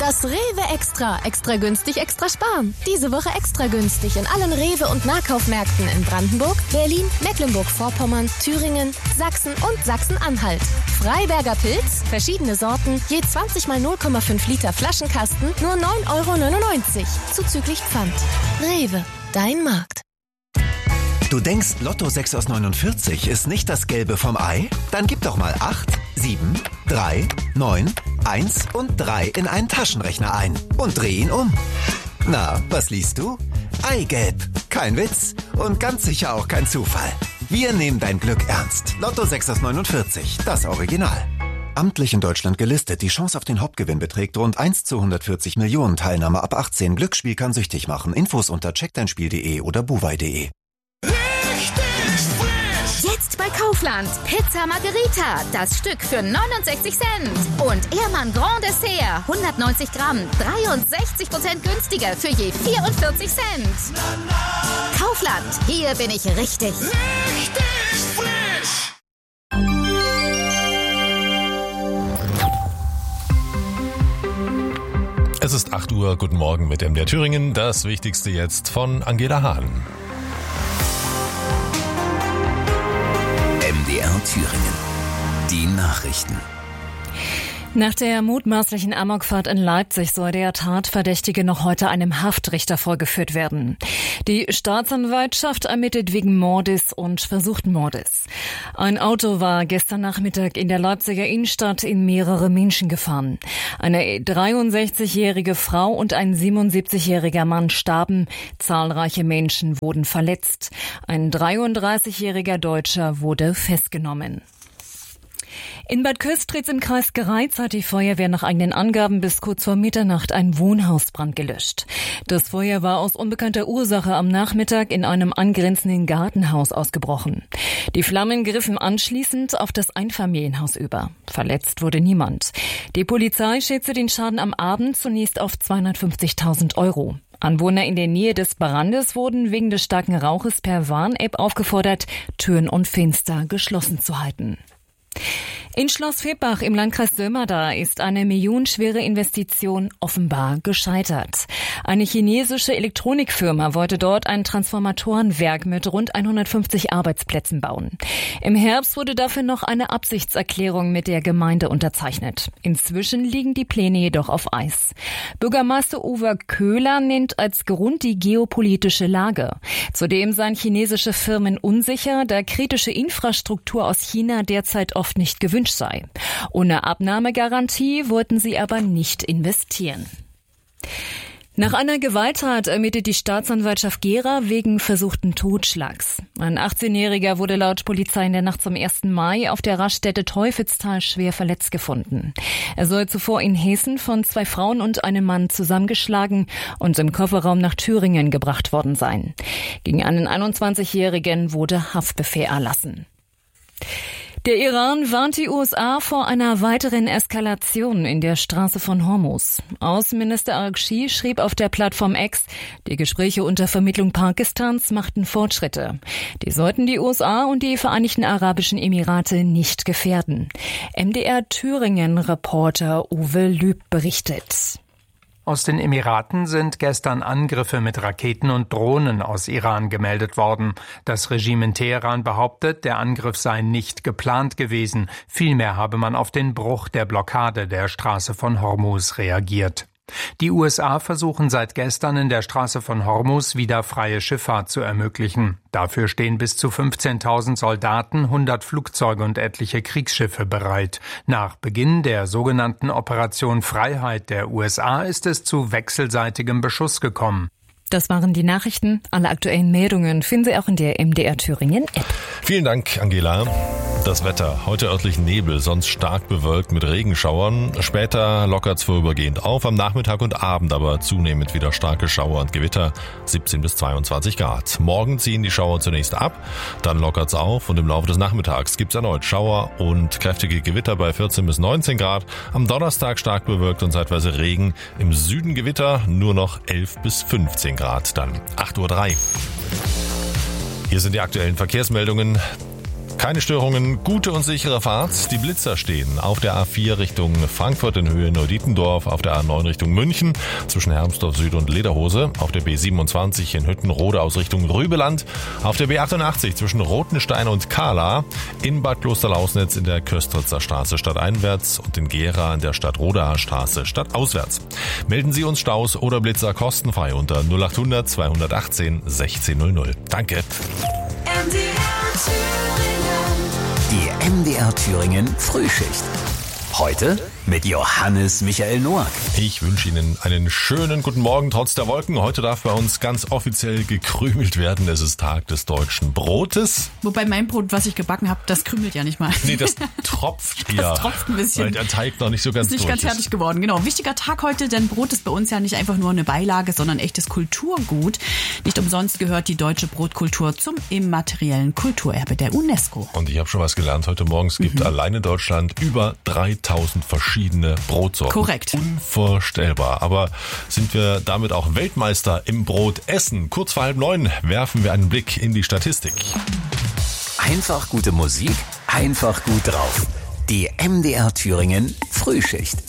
Das Rewe Extra. Extra günstig, extra sparen. Diese Woche extra günstig in allen Rewe- und Nahkaufmärkten in Brandenburg, Berlin, Mecklenburg-Vorpommern, Thüringen, Sachsen und Sachsen-Anhalt. Freiberger Pilz, verschiedene Sorten, je 20 mal 0,5 Liter Flaschenkasten, nur 9,99 € zuzüglich Pfand. Rewe, dein Markt. Du denkst, Lotto 6 aus 49 ist nicht das Gelbe vom Ei? Dann gib doch mal 8, 7, 3, 9, 1 und 3 in einen Taschenrechner ein und dreh ihn um. Na, was liest du? Eigelb. Kein Witz und ganz sicher auch kein Zufall. Wir nehmen dein Glück ernst. Lotto 6 aus 49, das Original. Amtlich in Deutschland gelistet. Die Chance auf den Hauptgewinn beträgt rund 1 zu 140 Millionen. Teilnahme ab 18. Glücksspiel kann süchtig machen. Infos unter checkdeinspiel.de oder buwei.de. Jetzt bei Kaufland. Pizza Margherita. Das Stück für 69 Cent. Und Ehrmann Grand Dessert. 190 Gramm. 63% günstiger für je 44 Cent. Kaufland. Hier bin ich richtig. Richtig frisch. Es ist 8 Uhr. Guten Morgen mit MDR Thüringen. Das Wichtigste jetzt von Angela Hahn. MDR Thüringen. Die Nachrichten. Nach der mutmaßlichen Amokfahrt in Leipzig soll der Tatverdächtige noch heute einem Haftrichter vorgeführt werden. Die Staatsanwaltschaft ermittelt wegen Mordes und versuchten Mordes. Ein Auto war gestern Nachmittag in der Leipziger Innenstadt in mehrere Menschen gefahren. Eine 63-jährige Frau und ein 77-jähriger Mann starben. Zahlreiche Menschen wurden verletzt. Ein 33-jähriger Deutscher wurde festgenommen. In Bad Köstritz im Kreis Gereiz hat die Feuerwehr nach eigenen Angaben bis kurz vor Mitternacht einen Wohnhausbrand gelöscht. Das Feuer war aus unbekannter Ursache am Nachmittag in einem angrenzenden Gartenhaus ausgebrochen. Die Flammen griffen anschließend auf das Einfamilienhaus über. Verletzt wurde niemand. Die Polizei schätzte den Schaden am Abend zunächst auf 250.000 €. Anwohner in der Nähe des Brandes wurden wegen des starken Rauches per Warn-App aufgefordert, Türen und Fenster geschlossen zu halten. In Schloss Virbach im Landkreis Sömmerda ist eine millionenschwere Investition offenbar gescheitert. Eine chinesische Elektronikfirma wollte dort ein Transformatorenwerk mit rund 150 Arbeitsplätzen bauen. Im Herbst wurde dafür noch eine Absichtserklärung mit der Gemeinde unterzeichnet. Inzwischen liegen die Pläne jedoch auf Eis. Bürgermeister Uwe Köhler nennt als Grund die geopolitische Lage. Zudem seien chinesische Firmen unsicher, da kritische Infrastruktur aus China derzeit oft nicht gewünscht sei. Ohne Abnahmegarantie wollten sie aber nicht investieren. Nach einer Gewalttat ermittelt die Staatsanwaltschaft Gera wegen versuchten Totschlags. Ein 18-Jähriger wurde laut Polizei in der Nacht zum 1. Mai auf der Raststätte Teufelstal schwer verletzt gefunden. Er soll zuvor in Hessen von 2 Frauen und einem Mann zusammengeschlagen und im Kofferraum nach Thüringen gebracht worden sein. Gegen einen 21-Jährigen wurde Haftbefehl erlassen. Der Iran warnt die USA vor einer weiteren Eskalation in der Straße von Hormuz. Außenminister Araghchi schrieb auf der Plattform X, die Gespräche unter Vermittlung Pakistans machten Fortschritte. Die sollten die USA und die Vereinigten Arabischen Emirate nicht gefährden. MDR Thüringen-Reporter Uwe Lüb berichtet. Aus den Emiraten sind gestern Angriffe mit Raketen und Drohnen aus Iran gemeldet worden. Das Regime in Teheran behauptet, der Angriff sei nicht geplant gewesen. Vielmehr habe man auf den Bruch der Blockade der Straße von Hormuz reagiert. Die USA versuchen seit gestern in der Straße von Hormuz wieder freie Schifffahrt zu ermöglichen. Dafür stehen bis zu 15.000 Soldaten, 100 Flugzeuge und etliche Kriegsschiffe bereit. Nach Beginn der sogenannten Operation Freiheit der USA ist es zu wechselseitigem Beschuss gekommen. Das waren die Nachrichten. Alle aktuellen Meldungen finden Sie auch in der MDR Thüringen App. Vielen Dank, Angela. Das Wetter. Heute örtlich Nebel, sonst stark bewölkt mit Regenschauern. Später lockert's vorübergehend auf. Am Nachmittag und Abend aber zunehmend wieder starke Schauer und Gewitter. 17 bis 22 Grad. Morgen ziehen die Schauer zunächst ab. Dann lockert's auf und im Laufe des Nachmittags gibt's erneut Schauer und kräftige Gewitter bei 14 bis 19 Grad. Am Donnerstag stark bewölkt und zeitweise Regen. Im Süden Gewitter, nur noch 11 bis 15 Grad. Dann 8:03 Uhr. Hier sind die aktuellen Verkehrsmeldungen. Keine Störungen, gute und sichere Fahrt. Die Blitzer stehen auf der A4 Richtung Frankfurt in Höhe Neudietendorf, auf der A9 Richtung München zwischen Hermsdorf Süd und Lederhose, auf der B27 in Hüttenrode aus Richtung Rübeland, auf der B88 zwischen Rothenstein und Kahla, in Bad Klosterlausnitz in der Köstritzer Straße stadteinwärts und in Gera in der Stadtrodaer Straße stadtauswärts. Melden Sie uns Staus oder Blitzer kostenfrei unter 0800 218 1600. Danke. Die MDR Thüringen Frühschicht. Heute mit Johannes Michael Noack. Ich wünsche Ihnen einen schönen guten Morgen trotz der Wolken. Heute darf bei uns ganz offiziell gekrümelt werden. Es ist Tag des deutschen Brotes. Wobei mein Brot, was ich gebacken habe, das krümelt ja nicht mal. Nee, das tropft eher. Das tropft ein bisschen. Weil der Teig noch nicht so ganz ist nicht ganz fertig geworden. Genau. Wichtiger Tag heute, denn Brot ist bei uns ja nicht einfach nur eine Beilage, sondern echtes Kulturgut. Nicht umsonst gehört die deutsche Brotkultur zum immateriellen Kulturerbe der UNESCO. Und ich habe schon was gelernt heute Morgen. Es gibt allein in Deutschland über 3000 verschiedene Brotsorten. Korrekt. Unvorstellbar. Aber sind wir damit auch Weltmeister im Brotessen? Kurz vor 8:30 werfen wir einen Blick in die Statistik. Einfach gute Musik, einfach gut drauf. Die MDR Thüringen Frühschicht.